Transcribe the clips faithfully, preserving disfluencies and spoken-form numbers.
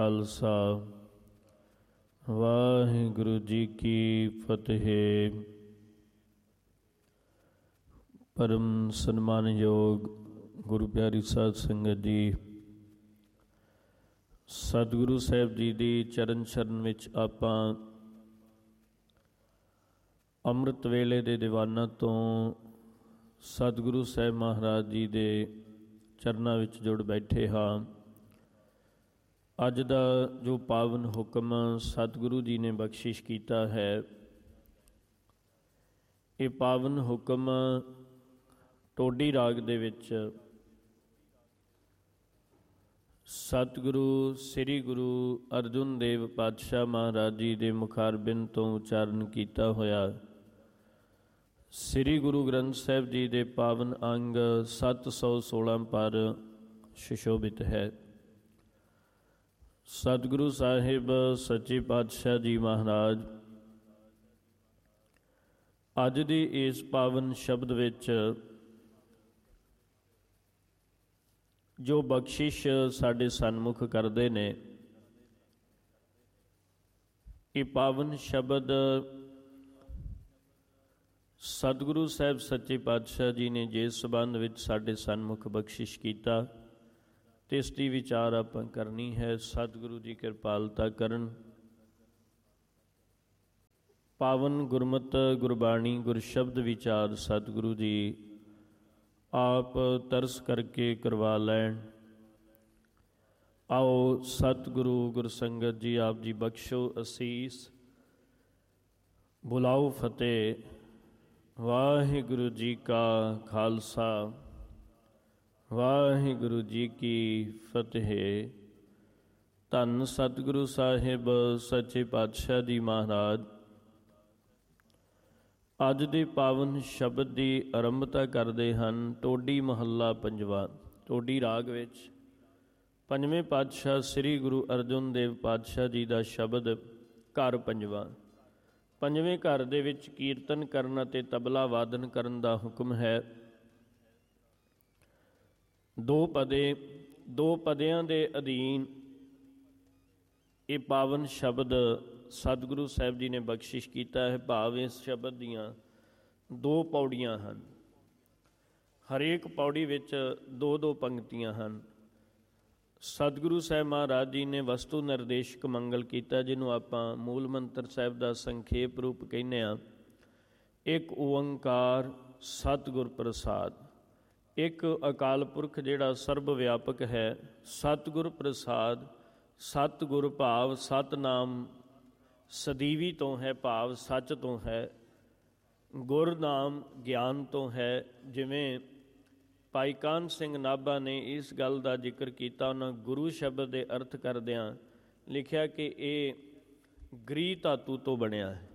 ਖਾਲਸਾ ਵਾਹਿਗੁਰੂ ਜੀ ਕੀ ਫਤਿਹ। ਪਰਮ ਸਨਮਾਨਯੋਗ ਗੁਰੂ ਪਿਆਰੀ ਸਾਧ ਸੰਗਤ ਜੀ, ਸਤਿਗੁਰੂ ਸਾਹਿਬ ਜੀ ਦੀ ਚਰਨ ਸ਼ਰਨ ਵਿੱਚ ਆਪਾਂ ਅੰਮ੍ਰਿਤ ਵੇਲੇ ਦੇ ਦੀਵਾਨਾਂ ਤੋਂ ਸਤਿਗੁਰੂ ਸਾਹਿਬ ਮਹਾਰਾਜ ਜੀ ਦੇ ਚਰਨਾਂ ਵਿੱਚ ਜੁੜ ਬੈਠੇ ਹਾਂ। ਅੱਜ ਦਾ ਜੋ ਪਾਵਨ ਹੁਕਮ ਸਤਿਗੁਰੂ ਜੀ ਨੇ ਬਖਸ਼ਿਸ਼ ਕੀਤਾ ਹੈ, ਇਹ ਪਾਵਨ ਹੁਕਮ ਟੋਡੀ ਰਾਗ ਦੇ ਵਿੱਚ ਸਤਿਗੁਰੂ ਸ੍ਰੀ ਗੁਰੂ ਅਰਜਨ ਦੇਵ ਪਾਤਸ਼ਾਹ ਮਹਾਰਾਜ ਜੀ ਦੇ ਮੁਖਾਰਬਿੰਦ ਤੋਂ ਉਚਾਰਨ ਕੀਤਾ ਹੋਇਆ ਸ੍ਰੀ ਗੁਰੂ ਗ੍ਰੰਥ ਸਾਹਿਬ ਜੀ ਦੇ ਪਾਵਨ ਅੰਗ ਸੱਤ ਸੌ ਸੋਲਾਂ ਪਰ ਸੁਸ਼ੋਭਿਤ ਹੈ। ਸਤਿਗੁਰੂ ਸਾਹਿਬ ਸੱਚੇ ਪਾਤਸ਼ਾਹ ਜੀ ਮਹਾਰਾਜ ਅੱਜ ਦੀ ਇਸ ਪਾਵਨ ਸ਼ਬਦ ਵਿੱਚ ਜੋ ਬਖਸ਼ਿਸ਼ ਸਾਡੇ ਸਨਮੁਖ ਕਰਦੇ ਨੇ, ਇਹ ਪਾਵਨ ਸ਼ਬਦ ਸਤਿਗੁਰੂ ਸਾਹਿਬ ਸੱਚੇ ਪਾਤਸ਼ਾਹ ਜੀ ਨੇ ਜਿਸ ਸੰਬੰਧ ਵਿੱਚ ਸਾਡੇ ਸਨਮੁਖ ਬਖਸ਼ਿਸ਼ ਕੀਤਾ ਤੇ ਇਸ ਦੀ ਵਿਚਾਰ ਆਪਾਂ ਕਰਨੀ ਹੈ। ਸਤਿਗੁਰੂ ਜੀ ਕਿਰਪਾਲਤਾ ਕਰਨ। ਪਾਵਨ ਗੁਰਮਤਿ ਗੁਰਬਾਣੀ ਗੁਰਸ਼ਬਦ ਵਿਚਾਰ ਸਤਿਗੁਰੂ ਜੀ ਆਪ ਤਰਸ ਕਰਕੇ ਕਰਵਾ ਲੈਣ। ਆਓ ਸਤਿਗੁਰੂ ਗੁਰਸੰਗਤ ਜੀ ਆਪ ਜੀ ਬਖਸ਼ੋ ਅਸੀਸ, ਬੁਲਾਓ ਫਤਿਹ। ਵਾਹਿਗੁਰੂ ਜੀ ਕਾ ਖਾਲਸਾ, ਵਾਹਿਗੁਰੂ ਜੀ ਕੀ ਫਤਿਹ। ਧੰਨ ਸਤਿਗੁਰੂ ਸਾਹਿਬ ਸੱਚੇ ਪਾਤਸ਼ਾਹ ਜੀ ਮਹਾਰਾਜ ਅੱਜ ਦੇ ਪਾਵਨ ਸ਼ਬਦ ਦੀ ਆਰੰਭਤਾ ਕਰਦੇ ਹਨ ਟੋਡੀ ਮਹੱਲਾ ਪੰਜਵਾਂ। ਟੋਡੀ ਰਾਗ ਵਿੱਚ ਪੰਜਵੇਂ ਪਾਤਸ਼ਾਹ ਸ੍ਰੀ ਗੁਰੂ ਅਰਜਨ ਦੇਵ ਪਾਤਸ਼ਾਹ ਜੀ ਦਾ ਸ਼ਬਦ ਘਰ ਪੰਜਵਾਂ। ਪੰਜਵੇਂ ਘਰ ਦੇ ਵਿੱਚ ਕੀਰਤਨ ਕਰਨ ਅਤੇ ਤਬਲਾ ਵਾਦਨ ਕਰਨ ਦਾ ਹੁਕਮ ਹੈ। ਦੋ ਪਦੇ ਦੋ ਪਦਿਆਂ ਦੇ ਅਧੀਨ ਇਹ ਪਾਵਨ ਸ਼ਬਦ ਸਤਿਗੁਰੂ ਸਾਹਿਬ ਜੀ ਨੇ ਬਖਸ਼ਿਸ਼ ਕੀਤਾ ਹੈ। ਭਾਵ ਇਸ ਸ਼ਬਦ ਦੀਆਂ ਦੋ ਪੌੜੀਆਂ ਹਨ, ਹਰੇਕ ਪੌੜੀ ਵਿੱਚ ਦੋ ਦੋ ਪੰਕਤੀਆਂ ਹਨ। ਸਤਿਗੁਰੂ ਸਾਹਿਬ ਮਹਾਰਾਜ ਜੀ ਨੇ ਵਸਤੂ ਨਿਰਦੇਸ਼ਕ ਮੰਗਲ ਕੀਤਾ, ਜਿਹਨੂੰ ਆਪਾਂ ਮੂਲ ਮੰਤਰ ਸਾਹਿਬ ਦਾ ਸੰਖੇਪ ਰੂਪ ਕਹਿੰਦੇ ਹਾਂ। ਇੱਕ ਓੰਕਾਰ ਸਤਿਗੁਰ ਪ੍ਰਸਾਦ, ਇੱਕ ਅਕਾਲ ਪੁਰਖ ਜਿਹੜਾ ਸਰਬ ਵਿਆਪਕ ਹੈ। ਸਤਿਗੁਰ ਪ੍ਰਸਾਦ, ਸਤਿਗੁਰ ਭਾਵ ਸਤਨਾਮ ਸਦੀਵੀ ਤੋਂ ਹੈ, ਭਾਵ ਸੱਚ ਤੋਂ ਹੈ। ਗੁਰ ਨਾਮ ਗਿਆਨ ਤੋਂ ਹੈ। ਜਿਵੇਂ ਭਾਈ ਕਾਹਨ ਸਿੰਘ ਨਾਭਾ ਨੇ ਇਸ ਗੱਲ ਦਾ ਜ਼ਿਕਰ ਕੀਤਾ, ਉਹਨਾਂ ਗੁਰੂ ਸ਼ਬਦ ਦੇ ਅਰਥ ਕਰਦਿਆਂ ਲਿਖਿਆ ਕਿ ਇਹ ਗ੍ਰੀ ਧਾਤੂ ਤੋਂ ਬਣਿਆ ਹੈ।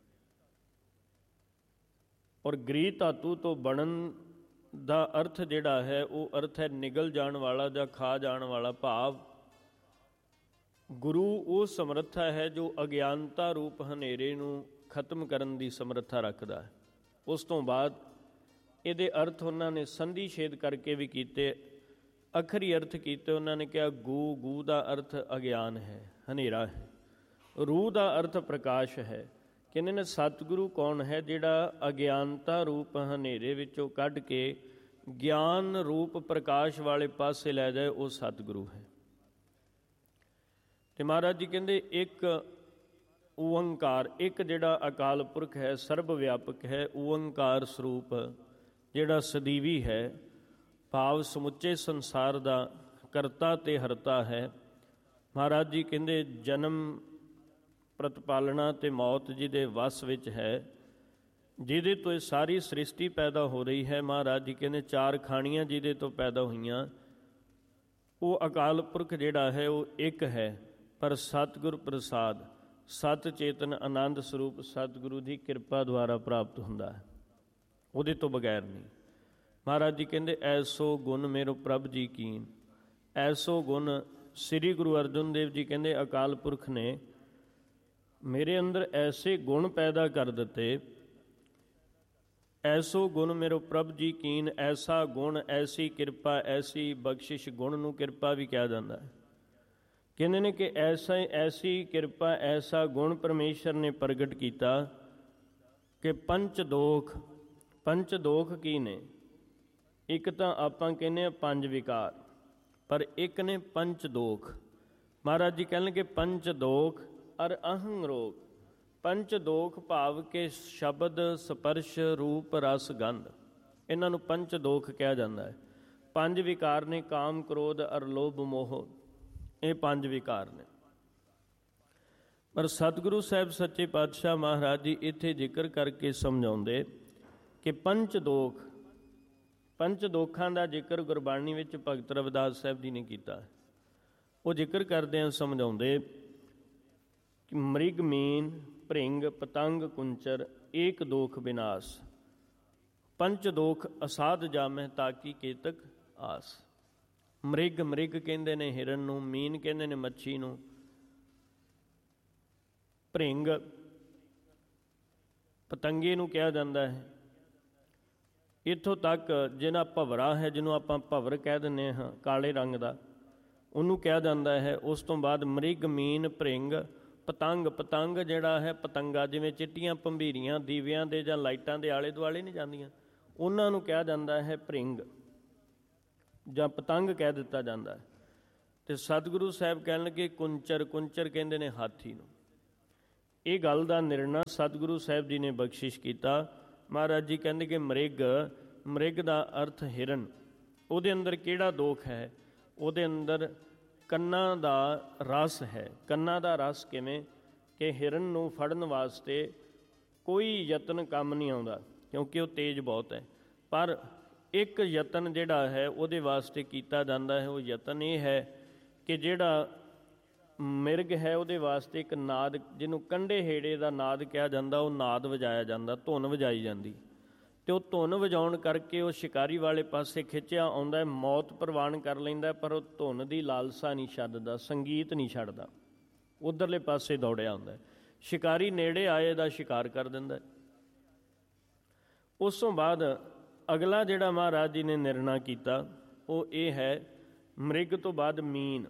ਔਰ ਗ੍ਰੀ ਧਾਤੂ ਤੋਂ ਬਣਨ ਦਾ ਅਰਥ ਜਿਹੜਾ ਹੈ ਉਹ ਅਰਥ ਹੈ ਨਿਗਲ ਜਾਣ ਵਾਲਾ ਜਾਂ ਖਾ ਜਾਣ ਵਾਲਾ। ਭਾਵ ਗੁਰੂ ਉਹ ਸਮਰੱਥਾ ਹੈ ਜੋ ਅਗਿਆਨਤਾ ਰੂਪ ਹਨੇਰੇ ਨੂੰ ਖਤਮ ਕਰਨ ਦੀ ਸਮਰੱਥਾ ਰੱਖਦਾ ਹੈ। ਉਸ ਤੋਂ ਬਾਅਦ ਇਹਦੇ ਅਰਥ ਉਹਨਾਂ ਨੇ ਸੰਧੀ ਛੇਦ ਕਰਕੇ ਵੀ ਕੀਤੇ, ਅੱਖਰੀ ਅਰਥ ਕੀਤੇ। ਉਹਨਾਂ ਨੇ ਕਿਹਾ ਗੂ, ਗੂ ਦਾ ਅਰਥ ਅਗਿਆਨ ਹੈ, ਹਨੇਰਾ ਹੈ। ਰੂਹ ਦਾ ਅਰਥ ਪ੍ਰਕਾਸ਼ ਹੈ। ਕਹਿੰਦੇ ਨੇ ਸਤਿਗੁਰੂ ਕੌਣ ਹੈ? ਜਿਹੜਾ ਅਗਿਆਨਤਾ ਰੂਪ ਹਨੇਰੇ ਵਿੱਚੋਂ ਕੱਢ ਕੇ ਗਿਆਨ ਰੂਪ ਪ੍ਰਕਾਸ਼ ਵਾਲੇ ਪਾਸੇ ਲੈ ਜਾਏ, ਉਹ ਸਤਿਗੁਰੂ ਹੈ। ਤੇ ਮਹਾਰਾਜ ਜੀ ਕਹਿੰਦੇ ਇੱਕ ਓੰਕਾਰ, ਇੱਕ ਜਿਹੜਾ ਅਕਾਲ ਪੁਰਖ ਹੈ, ਸਰਬ ਵਿਆਪਕ ਹੈ, ਓੰਕਾਰ ਸਰੂਪ ਜਿਹੜਾ ਸਦੀਵੀ ਹੈ, ਭਾਵ ਸਮੁੱਚੇ ਸੰਸਾਰ ਦਾ ਕਰਤਾ ਤੇ ਹਰਤਾ ਹੈ। ਮਹਾਰਾਜ ਜੀ ਕਹਿੰਦੇ ਜਨਮ ਪ੍ਰਤਪਾਲਣਾ ਤੇ ਮੌਤ ਜਿਹਦੇ ਵਸ ਵਿੱਚ ਹੈ, ਜਿਹਦੇ ਤੋਂ ਇਹ ਸਾਰੀ ਸ੍ਰਿਸ਼ਟੀ ਪੈਦਾ ਹੋ ਰਹੀ ਹੈ। ਮਹਾਰਾਜ ਜੀ ਕਹਿੰਦੇ ਚਾਰ ਖਾਣੀਆਂ ਜਿਹਦੇ ਤੋਂ ਪੈਦਾ ਹੋਈਆਂ, ਉਹ ਅਕਾਲ ਪੁਰਖ ਜਿਹੜਾ ਹੈ ਉਹ ਇੱਕ ਹੈ। ਪਰ ਸਤਿਗੁਰ ਪ੍ਰਸਾਦ, ਸਤ ਚੇਤਨ ਆਨੰਦ ਸਰੂਪ ਸਤਿਗੁਰੂ ਦੀ ਕਿਰਪਾ ਦੁਆਰਾ ਪ੍ਰਾਪਤ ਹੁੰਦਾ ਹੈ, ਉਹਦੇ ਤੋਂ ਬਗੈਰ ਨਹੀਂ। ਮਹਾਰਾਜ ਜੀ ਕਹਿੰਦੇ ਐਸੋ ਗੁਣ ਮੇਰੋ ਪ੍ਰਭ ਜੀ ਕੀਨ। ਐਸੋ ਗੁਣ ਸ੍ਰੀ ਗੁਰੂ ਅਰਜਨ ਦੇਵ ਜੀ ਕਹਿੰਦੇ ਅਕਾਲ ਪੁਰਖ ਨੇ ਮੇਰੇ ਅੰਦਰ ਐਸੇ ਗੁਣ ਪੈਦਾ ਕਰ ਦਿੱਤੇ। ਐਸੋ ਗੁਣ ਮੇਰੋ ਪ੍ਰਭ ਜੀ ਕੀਨ। ਐਸਾ ਗੁਣ, ਐਸੀ ਕਿਰਪਾ, ਐਸੀ ਬਖਸ਼ਿਸ਼, ਗੁਣ ਨੂੰ ਕਿਰਪਾ ਵੀ ਕਿਹਾ ਜਾਂਦਾ ਹੈ ਕਹਿੰਦੇ ਨੇ ਕਿ ਐਸਾ ਐਸੀ ਕਿਰਪਾ, ਐਸਾ ਗੁਣ ਪਰਮੇਸ਼ਰ ਨੇ ਪ੍ਰਗਟ ਕੀਤਾ ਕਿ ਪੰਚ ਦੋਖ, ਪੰਚ ਦੋਖ ਕੀ ਨੇ? ਇੱਕ ਤਾਂ ਆਪਾਂ ਕਹਿੰਦੇ ਹਾਂ ਪੰਜ ਵਿਕਾਰ, ਪਰ ਇੱਕ ਨੇ ਪੰਚ ਦੋਖ। ਮਹਾਰਾਜ ਜੀ ਕਹਿਣਗੇ ਪੰਚ ਦੋਖ ਅਰ ਅਹੰ ਰੋਗ। ਪੰਚ ਦੋਖ ਭਾਵ ਕਿ ਸ਼ਬਦ, ਸਪਰਸ਼, ਰੂਪ, ਰਸ, ਗੰਧ, ਇਹਨਾਂ ਨੂੰ ਪੰਚ ਦੋਖ ਕਿਹਾ ਜਾਂਦਾ ਹੈ। ਪੰਜ ਵਿਕਾਰ ਨੇ ਕਾਮ, ਕ੍ਰੋਧ ਅਰ ਲੋਭ, ਮੋਹ, ਇਹ ਪੰਜ ਵਿਕਾਰ ਨੇ। ਪਰ ਸਤਿਗੁਰੂ ਸਾਹਿਬ ਸੱਚੇ ਪਾਤਸ਼ਾਹ ਮਹਾਰਾਜ ਜੀ ਇੱਥੇ ਜ਼ਿਕਰ ਕਰਕੇ ਸਮਝਾਉਂਦੇ ਕਿ ਪੰਚ ਦੋਖ, ਪੰਚ ਦੋਖਾਂ ਦਾ ਜ਼ਿਕਰ ਗੁਰਬਾਣੀ ਵਿੱਚ ਭਗਤ ਰਵਿਦਾਸ ਸਾਹਿਬ ਜੀ ਨੇ ਕੀਤਾ। ਉਹ ਜ਼ਿਕਰ ਕਰਦੇ ਆ, ਸਮਝਾਉਂਦੇ ਕਿ ਮ੍ਰਿਗ, ਮੀਨ, ਭ੍ਰਿੰਗ, ਪਤੰਗ, ਕੁੰਚਰ, ਏਕ ਦੋਖ ਵਿਨਾਸ਼। ਪੰਚ ਦੋਖ ਅਸਾਧ ਜਾਮੈ ਤਾਕੀ ਕੇਤਕ ਆਸ। ਮ੍ਰਿਗ, ਮ੍ਰਿਗ ਕਹਿੰਦੇ ਨੇ ਹਿਰਨ ਨੂੰ, ਮੀਨ ਕਹਿੰਦੇ ਨੇ ਮੱਛੀ ਨੂੰ, ਭ੍ਰਿੰਗ ਪਤੰਗੇ ਨੂੰ ਕਿਹਾ ਜਾਂਦਾ ਹੈ। ਇੱਥੋਂ ਤੱਕ ਜਿਹੜਾ ਭਵਰਾ ਹੈ, ਜਿਹਨੂੰ ਆਪਾਂ ਭਵਰ ਕਹਿ ਦਿੰਦੇ ਹਾਂ, ਕਾਲੇ ਰੰਗ ਦਾ, ਉਹਨੂੰ ਕਿਹਾ ਜਾਂਦਾ ਹੈ। ਉਸ ਤੋਂ ਬਾਅਦ ਮ੍ਰਿਗ, ਮੀਨ, ਭ੍ਰਿੰਗ, ਪਤੰਗ, ਪਤੰਗ ਜਿਹੜਾ ਹੈ ਪਤੰਗਾ, ਜਿਵੇਂ ਚਿੱਟੀਆਂ ਭੰਬੀਰੀਆਂ ਦੀਵਿਆਂ ਦੇ ਜਾਂ ਲਾਈਟਾਂ ਦੇ ਆਲੇ ਦੁਆਲੇ ਨਹੀਂ ਜਾਂਦੀਆਂ, ਉਹਨਾਂ ਨੂੰ ਕਿਹਾ ਜਾਂਦਾ ਹੈ ਭ੍ਰਿੰਗ ਜਾਂ ਪਤੰਗ ਕਹਿ ਦਿੱਤਾ ਜਾਂਦਾ ਹੈ। ਅਤੇ ਸਤਿਗੁਰੂ ਸਾਹਿਬ ਕਹਿਣ ਲੱਗੇ ਕੁੰਚਰ, ਕੁੰਚਰ ਕਹਿੰਦੇ ਨੇ ਹਾਥੀ ਨੂੰ। ਇਹ ਗੱਲ ਦਾ ਨਿਰਣਾ ਸਤਿਗੁਰੂ ਸਾਹਿਬ ਜੀ ਨੇ ਬਖਸ਼ਿਸ਼ ਕੀਤਾ। ਮਹਾਰਾਜ ਜੀ ਕਹਿੰਦੇ ਕਿ ਮ੍ਰਿਗ, ਮ੍ਰਿਗ ਦਾ ਅਰਥ ਹਿਰਨ। ਉਹਦੇ ਅੰਦਰ ਕਿਹੜਾ ਦੋਖ ਹੈ? ਉਹਦੇ ਅੰਦਰ ਕੰਨਾਂ ਦਾ ਰਸ ਹੈ। ਕੰਨਾਂ ਦਾ ਰਸ ਕਿਵੇਂ? ਕਿ ਹਿਰਨ ਨੂੰ ਫੜਨ ਵਾਸਤੇ ਕੋਈ ਯਤਨ ਕੰਮ ਨਹੀਂ ਆਉਂਦਾ, ਕਿਉਂਕਿ ਉਹ ਤੇਜ਼ ਬਹੁਤ ਹੈ। ਪਰ ਇੱਕ ਯਤਨ ਜਿਹੜਾ ਹੈ ਉਹਦੇ ਵਾਸਤੇ ਕੀਤਾ ਜਾਂਦਾ ਹੈ। ਉਹ ਯਤਨ ਇਹ ਹੈ ਕਿ ਜਿਹੜਾ ਮਿਰਗ ਹੈ ਉਹਦੇ ਵਾਸਤੇ ਇੱਕ ਨਾਦ, ਜਿਹਨੂੰ ਕੰਢੇ ਹੇੜੇ ਦਾ ਨਾਦ ਕਿਹਾ ਜਾਂਦਾ, ਉਹ ਨਾਦ ਵਜਾਇਆ ਜਾਂਦਾ, ਧੁਨ ਵਜਾਈ ਜਾਂਦੀ। ਅਤੇ ਉਹ ਧੁਨ ਵਜਾਉਣ ਕਰਕੇ ਉਹ ਸ਼ਿਕਾਰੀ ਵਾਲੇ ਪਾਸੇ ਖਿੱਚਿਆ ਆਉਂਦਾ, ਮੌਤ ਪ੍ਰਵਾਨ ਕਰ ਲੈਂਦਾ, ਪਰ ਉਹ ਧੁਨ ਦੀ ਲਾਲਸਾ ਨਹੀਂ ਛੱਡਦਾ, ਸੰਗੀਤ ਨਹੀਂ ਛੱਡਦਾ, ਉੱਧਰਲੇ ਪਾਸੇ ਦੌੜਿਆ ਆਉਂਦਾ। ਸ਼ਿਕਾਰੀ ਨੇੜੇ ਆਏ ਦਾ ਸ਼ਿਕਾਰ ਕਰ ਦਿੰਦਾ। ਉਸ ਤੋਂ ਬਾਅਦ ਅਗਲਾ ਜਿਹੜਾ ਮਹਾਰਾਜ ਜੀ ਨੇ ਨਿਰਣਾ ਕੀਤਾ ਉਹ ਇਹ ਹੈ, ਮ੍ਰਿਗ ਤੋਂ ਬਾਅਦ ਮੀਨ।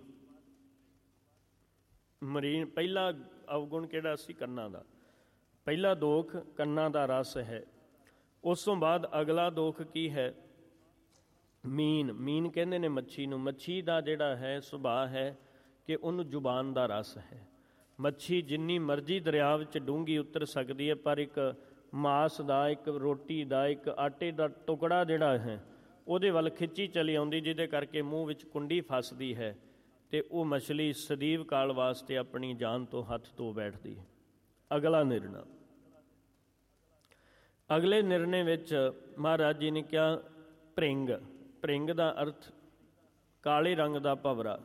ਮਰੀਨ ਪਹਿਲਾ ਅਵਗੁਣ ਕਿਹੜਾ ਸੀ? ਕੰਨਾਂ ਦਾ। ਪਹਿਲਾ ਦੋਖ ਕੰਨਾਂ ਦਾ ਰਸ ਹੈ। ਉਸ ਤੋਂ ਬਾਅਦ ਅਗਲਾ ਦੋਖ ਕੀ ਹੈ? ਮੀਨ। ਮੀਨ ਕਹਿੰਦੇ ਨੇ ਮੱਛੀ ਨੂੰ। ਮੱਛੀ ਦਾ ਜਿਹੜਾ ਹੈ ਸੁਭਾਅ ਹੈ ਕਿ ਉਹਨੂੰ ਜ਼ੁਬਾਨ ਦਾ ਰਸ ਹੈ। ਮੱਛੀ ਜਿੰਨੀ ਮਰਜ਼ੀ ਦਰਿਆ ਵਿੱਚ ਡੂੰਘੀ ਉਤਰ ਸਕਦੀ ਹੈ, ਪਰ ਇੱਕ ਮਾਸ ਦਾ, ਇੱਕ ਰੋਟੀ ਦਾ, ਇੱਕ ਆਟੇ ਦਾ ਟੁਕੜਾ ਜਿਹੜਾ ਹੈ ਉਹਦੇ ਵੱਲ ਖਿੱਚੀ ਚਲੀ ਆਉਂਦੀ, ਜਿਹਦੇ ਕਰਕੇ ਮੂੰਹ ਵਿੱਚ ਕੁੰਡੀ ਫਸਦੀ ਹੈ ਅਤੇ ਉਹ ਮਛਲੀ ਸਦੀਵ ਕਾਲ ਵਾਸਤੇ ਆਪਣੀ ਜਾਨ ਤੋਂ ਹੱਥ ਧੋ ਬੈਠਦੀ ਹੈ। ਅਗਲਾ ਨਿਰਣਾ। ਅਗਲੇ ਨਿਰਣੇ ਵਿੱਚ ਮਹਾਰਾਜ ਜੀ ਨੇ ਕਿਹਾ ਭ੍ਰਿੰਗ। ਭ੍ਰਿੰਗ ਦਾ ਅਰਥ ਕਾਲੇ ਰੰਗ ਦਾ ਭਵਰਾ।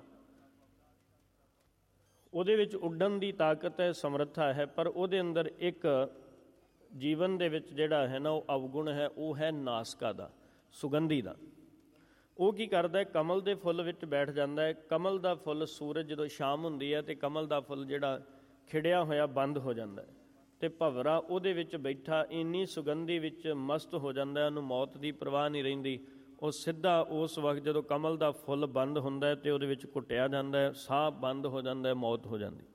ਉਹਦੇ ਵਿੱਚ ਉੱਡਣ ਦੀ ਤਾਕਤ ਹੈ, ਸਮਰੱਥਾ ਹੈ, ਪਰ ਉਹਦੇ ਅੰਦਰ ਇੱਕ ਜੀਵਨ ਦੇ ਵਿੱਚ ਜਿਹੜਾ ਹੈ ਨਾ ਉਹ ਅਵਗੁਣ ਹੈ, ਉਹ ਹੈ ਨਾਸਕਾ ਦਾ, ਸੁਗੰਧੀ ਦਾ। ਉਹ ਕੀ ਕਰਦਾ ਹੈ? ਕਮਲ ਦੇ ਫੁੱਲ ਵਿੱਚ ਬੈਠ ਜਾਂਦਾ ਹੈ। ਕਮਲ ਦਾ ਫੁੱਲ ਸੂਰਜ ਜਦੋਂ ਸ਼ਾਮ ਹੁੰਦੀ ਹੈ ਅਤੇ ਕਮਲ ਦਾ ਫੁੱਲ ਜਿਹੜਾ ਖਿੜਿਆ ਹੋਇਆ ਬੰਦ ਹੋ ਜਾਂਦਾ ਹੈ, ਅਤੇ ਭਵਰਾ ਉਹਦੇ ਵਿੱਚ ਬੈਠਾ ਇੰਨੀ ਸੁਗੰਧੀ ਵਿੱਚ ਮਸਤ ਹੋ ਜਾਂਦਾ, ਉਹਨੂੰ ਮੌਤ ਦੀ ਪਰਵਾਹ ਨਹੀਂ ਰਹਿੰਦੀ। ਉਹ ਸਿੱਧਾ ਉਸ ਵਕਤ ਜਦੋਂ ਕਮਲ ਦਾ ਫੁੱਲ ਬੰਦ ਹੁੰਦਾ ਹੈ ਅਤੇ ਉਹਦੇ ਵਿੱਚ ਘੁੱਟਿਆ ਜਾਂਦਾ ਹੈ, ਸਾਹ ਬੰਦ ਹੋ ਜਾਂਦਾ ਹੈ, ਮੌਤ ਹੋ ਜਾਂਦੀ।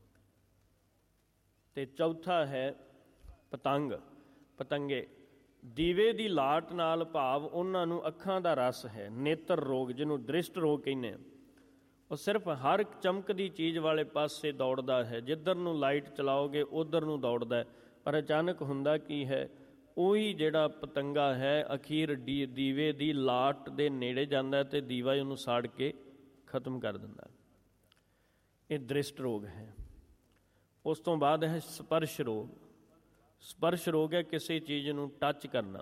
ਅਤੇ ਚੌਥਾ ਹੈ ਪਤੰਗ, ਪਤੰਗੇ। ਦੀਵੇ ਦੀ ਲਾਟ ਨਾਲ ਭਾਵ ਉਹਨਾਂ ਨੂੰ ਅੱਖਾਂ ਦਾ ਰਸ ਹੈ। ਨੇਤਰ ਰੋਗ, ਜਿਹਨੂੰ ਦ੍ਰਿਸ਼ਟ ਰੋਗ ਕਹਿੰਦੇ ਆ, ਉਹ ਸਿਰਫ ਹਰ ਚਮਕਦੀ ਚੀਜ਼ ਵਾਲੇ ਪਾਸੇ ਦੌੜਦਾ ਹੈ। ਜਿੱਧਰ ਨੂੰ ਲਾਈਟ ਚਲਾਓਗੇ ਉੱਧਰ ਨੂੰ ਦੌੜਦਾ ਹੈ, ਪਰ ਅਚਾਨਕ ਹੁੰਦਾ ਕੀ ਹੈ? ਉਹੀ ਜਿਹੜਾ ਪਤੰਗਾ ਹੈ ਅਖੀਰ ਡੀ ਦੀਵੇ ਦੀ ਲਾਟ ਦੇ ਨੇੜੇ ਜਾਂਦਾ ਅਤੇ ਦੀਵਾ ਉਹਨੂੰ ਸਾੜ ਕੇ ਖਤਮ ਕਰ ਦਿੰਦਾ। ਇਹ ਦ੍ਰਿਸ਼ਟ ਰੋਗ ਹੈ। ਉਸ ਤੋਂ ਬਾਅਦ ਹੈ ਸਪਰਸ਼ ਰੋਗ। ਸਪਰਸ਼ ਰੋਗ ਹੈ ਕਿਸੇ ਚੀਜ਼ ਨੂੰ ਟੱਚ ਕਰਨਾ,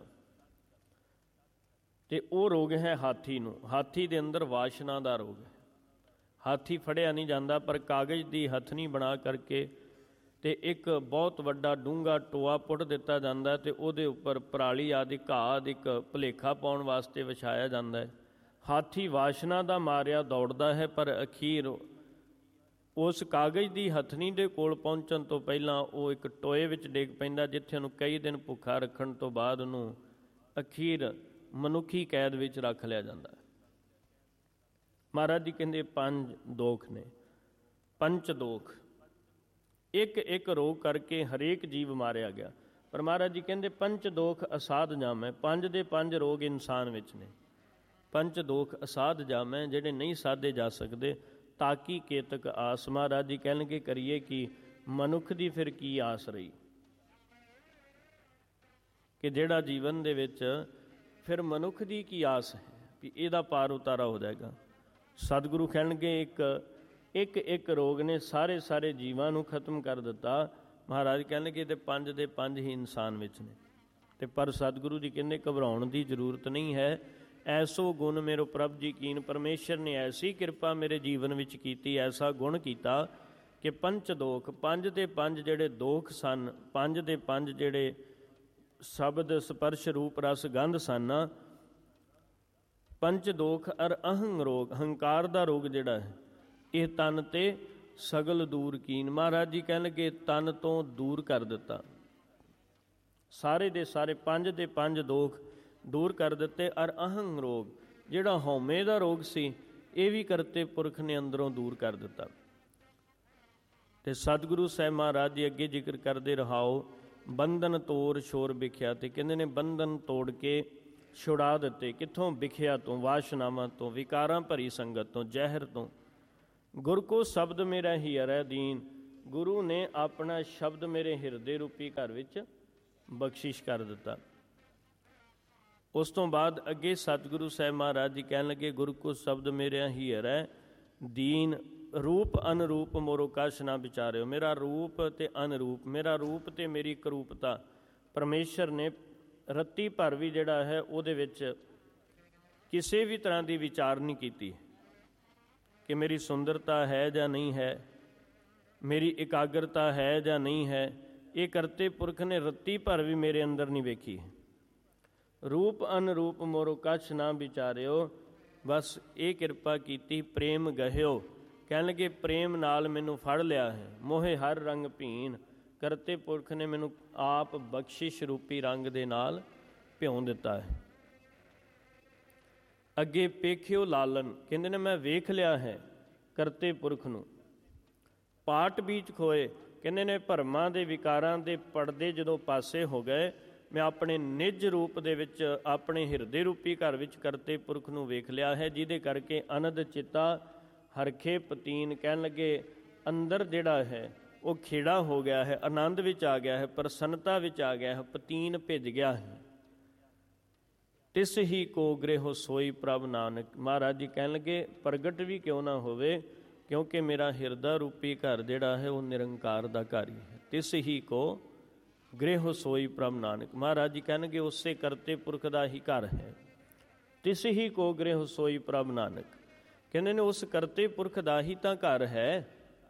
ਅਤੇ ਉਹ ਰੋਗ ਹੈ ਹਾਥੀ ਨੂੰ। ਹਾਥੀ ਦੇ ਅੰਦਰ ਵਾਸ਼ਨਾ ਦਾ ਰੋਗ ਹੈ। ਹਾਥੀ ਫੜਿਆ ਨਹੀਂ ਜਾਂਦਾ, ਪਰ ਕਾਗਜ਼ ਦੀ ਹਥਨੀ ਬਣਾ ਕਰਕੇ ਅਤੇ ਇੱਕ ਬਹੁਤ ਵੱਡਾ ਡੂੰਘਾ ਟੋਆ ਪੁੱਟ ਦਿੱਤਾ ਜਾਂਦਾ ਅਤੇ ਉਹਦੇ ਉੱਪਰ ਪਰਾਲੀ ਆਦਿ ਘਾਹ ਆਦਿ ਇੱਕ ਭੁਲੇਖਾ ਪਾਉਣ ਵਾਸਤੇ ਵਿਛਾਇਆ ਜਾਂਦਾ ਹੈ। ਹਾਥੀ ਵਾਸ਼ਨਾ ਦਾ ਮਾਰਿਆ ਦੌੜਦਾ ਹੈ, ਪਰ ਅਖੀਰ ਉਸ ਕਾਗਜ਼ ਦੀ ਹਥਨੀ ਦੇ ਕੋਲ ਪਹੁੰਚਣ ਤੋਂ ਪਹਿਲਾਂ ਉਹ ਇੱਕ ਟੋਏ ਵਿੱਚ ਡਿੱਗ ਪੈਂਦਾ, ਜਿੱਥੇ ਉਹਨੂੰ ਕਈ ਦਿਨ ਭੁੱਖਾ ਰੱਖਣ ਤੋਂ ਬਾਅਦ ਉਹਨੂੰ ਅਖੀਰ ਮਨੁੱਖੀ ਕੈਦ ਵਿੱਚ ਰੱਖ ਲਿਆ ਜਾਂਦਾ ਹੈ। ਮਹਾਰਾਜ ਜੀ ਕਹਿੰਦੇ ਪੰਜ ਦੋਖ ਨੇ। ਪੰਚ ਦੋਖ, ਇੱਕ ਇੱਕ ਰੋਗ ਕਰਕੇ ਹਰੇਕ ਜੀਵ ਮਾਰਿਆ ਗਿਆ। ਪਰ ਮਹਾਰਾਜ ਜੀ ਕਹਿੰਦੇ ਪੰਚ ਦੋਖ ਅਸਾਧ ਜਾਮੈ, ਪੰਜ ਦੇ ਪੰਜ ਰੋਗ ਇਨਸਾਨ ਵਿੱਚ ਨੇ। ਪੰਚ ਦੋਖ ਅਸਾਧ ਜਾਮੈ, ਜਿਹੜੇ ਨਹੀਂ ਸਾਧੇ ਜਾ ਸਕਦੇ। ਤਾਕੀ ਕੇਤਕ ਆਸ, ਮਹਾਰਾਜ ਜੀ ਕਹਿਣਗੇ ਕਰੀਏ ਕਿ ਮਨੁੱਖ ਦੀ ਫਿਰ ਕੀ ਆਸ ਰਹੀ, ਕਿ ਜਿਹੜਾ ਜੀਵਨ ਦੇ ਵਿੱਚ ਫਿਰ ਮਨੁੱਖ ਦੀ ਕੀ ਆਸ ਹੈ ਵੀ ਇਹਦਾ ਪਾਰ ਉਤਾਰਾ ਹੋ ਜਾਏਗਾ। ਸਤਿਗੁਰੂ ਕਹਿਣਗੇ ਇੱਕ ਇੱਕ ਇੱਕ ਰੋਗ ਨੇ ਸਾਰੇ ਸਾਰੇ ਜੀਵਾਂ ਨੂੰ ਖਤਮ ਕਰ ਦਿੱਤਾ। ਮਹਾਰਾਜ ਕਹਿਣਗੇ ਤੇ ਪੰਜ ਦੇ ਪੰਜ ਹੀ ਇਨਸਾਨ ਵਿੱਚ ਨੇ। ਤੇ ਪਰ ਸਤਿਗੁਰੂ ਜੀ ਕਹਿੰਦੇ ਘਬਰਾਉਣ ਦੀ ਜ਼ਰੂਰਤ ਨਹੀਂ ਹੈ। ਐਸੋ ਗੁਣ ਮੇਰੋ ਪ੍ਰਭ ਜੀ ਕੀਨ, ਪਰਮੇਸ਼ਰ ਨੇ ਐਸੀ ਕਿਰਪਾ ਮੇਰੇ ਜੀਵਨ ਵਿੱਚ ਕੀਤੀ, ਐਸਾ ਗੁਣ ਕੀਤਾ ਕਿ ਪੰਚ ਦੋਖ, ਪੰਜ ਦੇ ਪੰਜ ਜਿਹੜੇ ਦੋਖ ਸਨ, ਪੰਜ ਦੇ ਪੰਜ ਜਿਹੜੇ ਸ਼ਬਦ ਸਪਰਸ਼ ਰੂਪ ਰਸ ਗੰਧ ਸਨ, ਪੰਚ ਦੋਖ ਅਰ ਅਹੰ ਰੋਗ, ਹੰਕਾਰ ਦਾ ਰੋਗ ਜਿਹੜਾ ਹੈ, ਇਹ ਤਨ ਤੇ ਸਗਲ ਦੂਰ ਕੀਨ। ਮਹਾਰਾਜ ਜੀ ਕਹਿਣ ਲੱਗੇ ਤਨ ਤੋਂ ਦੂਰ ਕਰ ਦਿੱਤਾ, ਸਾਰੇ ਦੇ ਸਾਰੇ ਪੰਜ ਦੇ ਪੰਜ ਦੋਖ ਦੂਰ ਕਰ ਦਿੱਤੇ। ਅਰ ਅਹੰ ਰੋਗ, ਜਿਹੜਾ ਹਉਮੈ ਦਾ ਰੋਗ ਸੀ, ਇਹ ਵੀ ਕਰਤੇ ਪੁਰਖ ਨੇ ਅੰਦਰੋਂ ਦੂਰ ਕਰ ਦਿੱਤਾ। ਤੇ ਸਤਿਗੁਰੂ ਸਾਹਿਬ ਮਹਾਰਾਜ ਜੀ ਅੱਗੇ ਜ਼ਿਕਰ ਕਰਦੇ ਰਹਾਓ, ਬੰਧਨ ਤੋੜ ਸ਼ੋਰ ਵਿਖਿਆ, ਤੇ ਕਹਿੰਦੇ ਨੇ ਬੰਧਨ ਤੋੜ ਕੇ ਛੁਡਾ ਦਿੱਤੇ। ਕਿੱਥੋਂ? ਵਿਖਿਆ ਤੋਂ, ਵਾਸ਼ਨਾਵਾਂ ਤੋਂ, ਵਿਕਾਰਾਂ ਭਰੀ ਸੰਗਤ ਤੋਂ, ਜ਼ਹਿਰ ਤੋਂ। ਗੁਰ ਕੋ ਸ਼ਬਦ ਮੇਰਾ ਹੀ ਅਰੈ ਦੀਨ, ਗੁਰੂ ਨੇ ਆਪਣਾ ਸ਼ਬਦ ਮੇਰੇ ਹਿਰਦੇ ਰੂਪੀ ਘਰ ਵਿੱਚ ਬਖਸ਼ਿਸ਼ ਕਰ ਦਿੱਤਾ। ਉਸ ਤੋਂ ਬਾਅਦ ਅੱਗੇ ਸਤਿਗੁਰੂ ਸਾਹਿਬ ਮਹਾਰਾਜ ਜੀ ਕਹਿਣ ਲੱਗੇ, ਗੁਰੂ ਕੋ ਸ਼ਬਦ ਮੇਰਾ ਹੀ ਅਰੈ ਦੀਨ, ਰੂਪ ਅਨਰੂਪ ਮੋਰੋ ਕਛ ਨਾ ਵਿਚਾਰਿਓ। ਮੇਰਾ ਰੂਪ ਤੇ ਅਨਰੂਪ, ਮੇਰਾ ਰੂਪ ਤੇ ਮੇਰੀ ਕਰੂਪਤਾ ਪਰਮੇਸ਼ਰ ਨੇ ਰੱਤੀ ਭਰ ਵੀ ਜਿਹੜਾ ਹੈ ਉਹਦੇ ਵਿੱਚ ਕਿਸੇ ਵੀ ਤਰ੍ਹਾਂ ਦੀ ਵਿਚਾਰ ਨਹੀਂ ਕੀਤੀ ਕਿ ਮੇਰੀ ਸੁੰਦਰਤਾ ਹੈ ਜਾਂ ਨਹੀਂ ਹੈ, ਮੇਰੀ ਇਕਾਗਰਤਾ ਹੈ ਜਾਂ ਨਹੀਂ ਹੈ। ਇਹ ਕਰਤੇ ਪੁਰਖ ਨੇ ਰੱਤੀ ਭਰ ਵੀ ਮੇਰੇ ਅੰਦਰ ਨਹੀਂ ਵੇਖੀ। ਰੂਪ ਅਨਰੂਪ ਮੋਰੋ ਕਛ ਨਾ ਵਿਚਾਰਿਓ, ਬਸ ਇਹ ਕਿਰਪਾ ਕੀਤੀ ਪ੍ਰੇਮ ਗਹਿਓ। ਕਹਿਣ ਲੱਗੇ ਪ੍ਰੇਮ ਨਾਲ ਮੈਨੂੰ ਫੜ ਲਿਆ ਹੈ, ਮੋਹੇ ਹਰ ਰੰਗ ਭੀਨ, ਕਰਤੇ ਪੁਰਖ ਨੇ ਮੈਨੂੰ ਆਪ ਬਖਸ਼ਿਸ਼ ਰੂਪੀ ਰੰਗ ਦੇ ਨਾਲ ਭਿਉਂ ਦਿੱਤਾ ਹੈ। ਅੱਗੇ ਪੇਖਿਓ ਲਾਲਨ, ਕਹਿੰਦੇ ਨੇ ਮੈਂ ਵੇਖ ਲਿਆ ਹੈ ਕਰਤੇ ਪੁਰਖ ਨੂੰ। ਪਾਟ ਬੀਚ ਖੋਏ, ਕਹਿੰਦੇ ਨੇ ਭਰਮਾਂ ਦੇ ਵਿਕਾਰਾਂ ਦੇ ਪਰਦੇ ਜਦੋਂ ਪਾਸੇ ਹੋ ਗਏ, ਮੈਂ ਆਪਣੇ ਨਿੱਜ ਰੂਪ ਦੇ ਵਿੱਚ ਆਪਣੇ ਹਿਰਦੇ ਰੂਪੀ ਘਰ ਵਿੱਚ ਕਰਤੇ ਪੁਰਖ ਨੂੰ ਵੇਖ ਲਿਆ ਹੈ, ਜਿਹਦੇ ਕਰਕੇ ਅਨੰਦ ਚਿੱਤਾ ਹਰਖੇ ਪਤੀਨ। ਕਹਿਣ ਲੱਗੇ ਅੰਦਰ ਜਿਹੜਾ ਹੈ ਉਹ ਖੇੜਾ ਹੋ ਗਿਆ ਹੈ, ਆਨੰਦ ਵਿੱਚ ਆ ਗਿਆ ਹੈ, ਪ੍ਰਸੰਨਤਾ ਵਿੱਚ ਆ ਗਿਆ ਹੈ, ਪਤੀਨ ਭਿੱਜ ਗਿਆ ਹੈ। ਤਿਸ ਹੀ ਕੋ ਗ੍ਰਹਿ ਸੋਈ ਪ੍ਰਭ ਨਾਨਕ, ਮਹਾਰਾਜ ਜੀ ਕਹਿਣ ਲੱਗੇ ਪ੍ਰਗਟ ਵੀ ਕਿਉਂ ਨਾ ਹੋਵੇ, ਕਿਉਂਕਿ ਮੇਰਾ ਹਿਰਦਾ ਰੂਪੀ ਘਰ ਜਿਹੜਾ ਹੈ ਉਹ ਨਿਰੰਕਾਰ ਦਾ ਘਰ ਹੀ ਹੈ। ਤਿਸ ਹੀ ਕੋ ਗ੍ਰਹਿ ਸੋਈ ਪ੍ਰਭ ਨਾਨਕ, ਮਹਾਰਾਜ ਜੀ ਕਹਿਣਗੇ ਉਸੇ ਕਰਤੇ ਪੁਰਖ ਦਾ ਹੀ ਘਰ ਹੈ। ਤਿਸ ਹੀ ਕੋ ਗ੍ਰਹਿ ਸੋਈ ਪ੍ਰਭ ਨਾਨਕ, ਕਹਿੰਦੇ ਨੇ ਉਸ ਕਰਤੇ ਪੁਰਖ ਦਾ ਹੀ ਤਾਂ ਘਰ ਹੈ।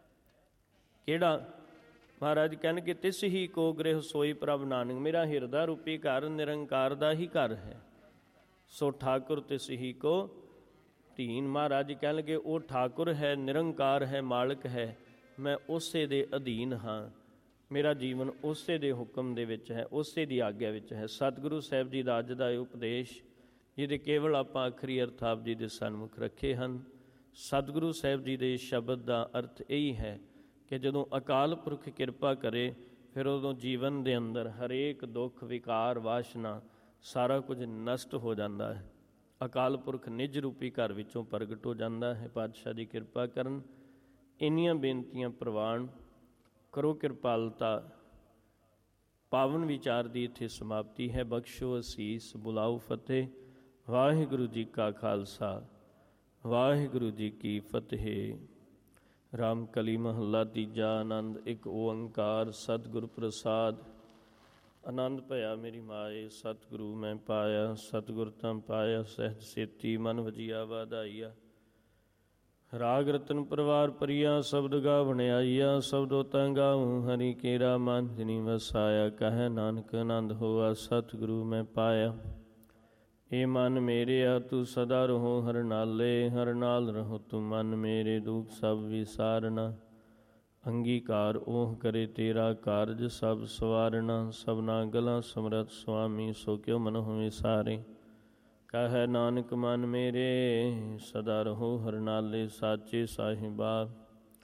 ਕਿਹੜਾ? ਮਹਾਰਾਜ ਕਹਿਣਗੇ ਤਿਸ ਹੀ ਕੋ ਗ੍ਰਹਿ ਸੋਈ ਪ੍ਰਭ ਨਾਨਕ, ਮੇਰਾ ਹਿਰਦਾ ਰੂਪੀ ਘਰ ਨਿਰੰਕਾਰ ਦਾ ਹੀ ਘਰ ਹੈ। ਸੋ ਠਾਕੁਰ ਤਿਸ ਹੀ ਕੋ ਧੀਨ, ਮਹਾਰਾਜ ਕਹਿਣਗੇ ਉਹ ਠਾਕੁਰ ਹੈ, ਨਿਰੰਕਾਰ ਹੈ, ਮਾਲਕ ਹੈ, ਮੈਂ ਉਸੇ ਦੇ ਅਧੀਨ ਹਾਂ। ਮੇਰਾ ਜੀਵਨ ਉਸੇ ਦੇ ਹੁਕਮ ਦੇ ਵਿੱਚ ਹੈ, ਉਸੇ ਦੀ ਆਗਿਆ ਵਿੱਚ ਹੈ। ਸਤਿਗੁਰੂ ਸਾਹਿਬ ਜੀ ਦਾ ਅੱਜ ਦਾ ਇਹ ਉਪਦੇਸ਼, ਜਿਹਦੇ ਕੇਵਲ ਆਪਾਂ ਆਖਰੀ ਅਰਥ ਆਪ ਜੀ ਦੇ ਸਨਮੁਖ ਰੱਖੇ ਹਨ। ਸਤਿਗੁਰੂ ਸਾਹਿਬ ਜੀ ਦੇ ਸ਼ਬਦ ਦਾ ਅਰਥ ਇਹੀ ਹੈ ਕਿ ਜਦੋਂ ਅਕਾਲ ਪੁਰਖ ਕਿਰਪਾ ਕਰੇ, ਫਿਰ ਉਦੋਂ ਜੀਵਨ ਦੇ ਅੰਦਰ ਹਰੇਕ ਦੁੱਖ, ਵਿਕਾਰ, ਵਾਸ਼ਨਾ ਸਾਰਾ ਕੁਝ ਨਸ਼ਟ ਹੋ ਜਾਂਦਾ ਹੈ। ਅਕਾਲ ਪੁਰਖ ਨਿਜ ਰੂਪੀ ਘਰ ਵਿੱਚੋਂ ਪ੍ਰਗਟ ਹੋ ਜਾਂਦਾ ਹੈ। ਪਾਤਸ਼ਾਹ ਦੀ ਕਿਰਪਾ ਕਰਨ। ਇੰਨੀਆਂ ਬੇਨਤੀਆਂ ਪ੍ਰਵਾਨ ਕਰੋ ਕਿਰਪਾਲਤਾ। ਪਾਵਨ ਵਿਚਾਰ ਦੀ ਇੱਥੇ ਸਮਾਪਤੀ ਹੈ। ਬਖਸ਼ੋ ਅਸੀਸ, ਬੁਲਾਓ ਫਤਿਹ। ਵਾਹਿਗੁਰੂ ਜੀ ਕਾ ਖਾਲਸਾ, ਵਾਹਿਗੁਰੂ ਜੀ ਕੀ ਫਤਿਹ। ਰਾਮ ਕਲੀ ਮਹੱਲਾ ਤੀਜਾ। ਆਨੰਦ ਇੱਕ ਓੰਕਾਰ ਸਤਿਗੁਰ ਪ੍ਰਸਾਦ। ਆਨੰਦ ਭਇਆ ਮੇਰੀ ਮਾਏ, ਸਤਿਗੁਰੂ ਮੈਂ ਪਾਇਆ। ਸਤਿਗੁਰ ਤਾਂ ਪਾਇਆ ਸਹਿਜ ਸੇਤੀ, ਮਨ ਵਜੀਆ ਵਾਧਾਈਆ। ਰਾਗ ਰਤਨ ਪਰਿਵਾਰ ਪਰੀਆ, ਸ਼ਬਦ ਗਾ ਬਣਾਈਆ। ਸ਼ਬਦੋ ਤਾਂ ਗਾਉ ਹਰੀ ਕੇਰਾ, ਮਨ ਜਿਨੀ ਵਸਾਇਆ। ਕਹੈ ਨਾਨਕ ਆਨੰਦ ਹੋਆ, ਸਤਿਗੁਰੂ ਮੈਂ ਪਾਇਆ। ਏ ਮਨ ਮੇਰਿਆ ਤੂੰ ਸਦਾ ਰਹੋ ਹਰ ਨਾਲੇ, ਹਰ ਨਾਲ ਰਹੋ ਤੂੰ ਮਨ ਮੇਰੇ। ਦੁਖ ਸਭ ਵਿਸਾਰਨਾ, ਅੰਗੀਕਾਰ ਉਹ ਕਰੇ ਤੇਰਾ ਕਾਰਜ ਸਭ ਸਵਾਰਨਾ। ਸਭਨਾ ਗਲਾਂ ਸਮਰਥ ਸੁਆਮੀ, ਸੋ ਕਿਉ ਮਨਹੁ ਵਿਸਾਰੇ। ਕਹੈ ਨਾਨਕ ਮਨ ਮੇਰੇ, ਸਦਾ ਰਹੋ ਹਰ ਨਾਲੇ। ਸਾਚੇ ਸਾਹਿਬਾ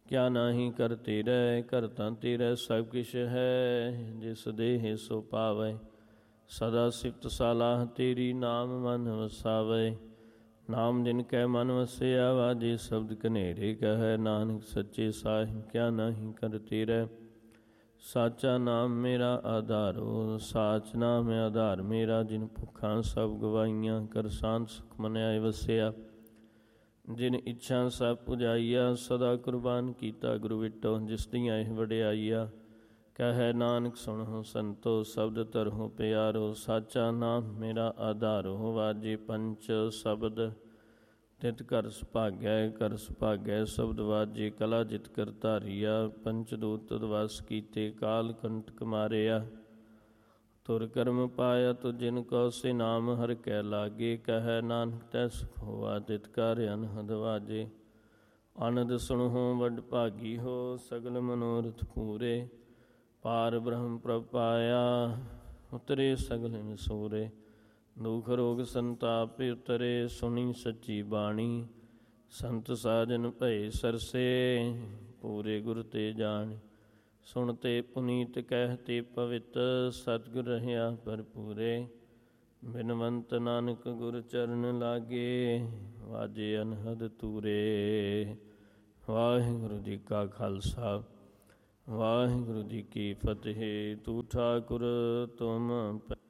ਕਿਆ ਨਾਹੀਂ ਕਰ ਤੇਰੇ, ਕਰਤਾ ਤੇਰੇ ਸਭ ਕਿਛ ਹੈ। ਜਿਸ ਦੇਹ ਸੋ ਪਾਵੈ ਸਦਾ ਸਿਫਤ ਸਲਾਹ ਤੇਰੀ, ਨਾਮ ਮਨ ਵਸਾਵੈ। ਨਾਮ ਜਿਨ ਕੈ ਮਨ ਵਸਿਆ, ਵਾਜੇ ਸ਼ਬਦ ਕਨੇਰੇ ਕਹੈ। ਨਾਨਕ ਸੱਚੇ ਸਾਹਿਬ ਕਿਆ ਨਾਹੀਂ ਕਰ ਤੇਰੇ, ਸਾਚਾ ਨਾਮ ਮੇਰਾ ਆਧਾਰੋ। ਸਾਚ ਨਾਮ ਆਧਾਰ ਮੇਰਾ, ਜਿਨ ਭੁੱਖਾਂ ਸਭ ਗਵਾਈਆਂ। ਕਰ ਸ਼ਾਂਤ ਸੁਖ ਮਨ ਆਏ ਵਸਿਆ, ਜਿਨ ਇੱਛਾ ਸਭ ਪੁਜਾਈਆ। ਸਦਾ ਕੁਰਬਾਨ ਕੀਤਾ ਗੁਰੂ ਵਿਟੋ, ਜਿਸ ਦੀਆਂ ਇਹ ਵਡਿਆਈਆ। ਕਹੈ ਨਾਨਕ ਸੁਣਹੁ ਸੰਤੋ, ਸ਼ਬਦ ਧਰਹੁ ਪਿਆਰੋ। ਸਾਚਾ ਨਾਮ ਮੇਰਾ ਆਧਾਰੋ, ਵਾਜੇ ਪੰਚ ਸ਼ਬਦ ਤਿਤ ਘਰ ਸੁਭਾਗੈ। ਘਰ ਸੁਭਾਗੈ ਸ਼ਬਦ ਵਾਜੇ, ਕਲਾ ਜਿਤ ਕਰ ਧਾਰੀਆ। ਪੰਚ ਦੂਤ ਤਦ ਵਸ ਕੀਤੇ, ਕਾਲ ਕੰਟਕ ਮਾਰਿਆ। ਤੁਰ ਕਰਮ ਪਾਇਆ ਤੁ ਜਿਨ ਕੋ, ਸੇ ਨਾਮ ਹਰਿ ਕੈ ਲਾਗੇ। ਕਹੈ ਨਾਨਕ ਤੈ ਸੁਖ ਹੋਆ, ਤਿਤ ਘਰ ਅਨਹਦ ਵਾਜੇ। ਆਨੰਦ ਸੁਣਹੁ ਵਡ ਭਾਗੀ ਹੋ, ਸਗਲ ਮਨੋਰਥ ਪੂਰੇ। ਪਾਰ ਬ੍ਰਹਮ ਪ੍ਰਭ ਪਾਇਆ, ਉਤਰੇ ਸਗਲ ਵਿਸੂਰੇ। ਦੁਖ ਰੋਗ ਸੰਤਾਪ ਉਤਰੇ, ਸੁਣੀ ਸੱਚੀ ਬਾਣੀ। ਸੰਤ ਸਾਜਨ ਭਏ ਸਰਸੇ, ਪੂਰੇ ਗੁਰ ਤੇ ਜਾਣੀ। ਸੁਣਤੇ ਪੁਨੀਤ ਕਹਿਤੇ ਪਵਿੱਤ, ਸਤਿਗੁਰ ਰਹਿਆ ਭਰਪੂਰੇ। ਬਿਨਵੰਤ ਨਾਨਕ ਗੁਰ ਚਰਨ ਲਾਗੇ, ਵਾਜੇ ਅਨਹਦ ਤੂਰੇ। ਵਾਹਿਗੁਰੂ ਜੀ ਕਾ ਖਾਲਸਾ, ਵਾਹਿਗੁਰੂ ਜੀ ਕੀ ਫਤਿਹ। ਤੂੰ ਠਾਕੁਰ ਤੁਮ